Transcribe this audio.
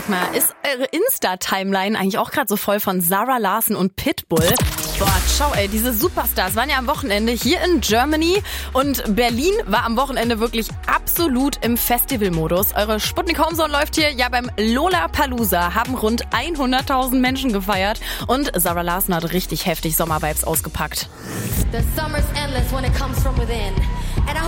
Sag mal, ist eure Insta-Timeline eigentlich auch gerade so voll von Zara Larsson und Pitbull? Boah, schau diese Superstars waren ja am Wochenende hier in Germany und Berlin war am Wochenende wirklich absolut im Festivalmodus. Eure Sputnik Homezone läuft hier ja beim Lollapalooza, haben rund 100.000 Menschen gefeiert und Zara Larsson hat richtig heftig Sommervibes ausgepackt. The summer's endless when it comes from within. And I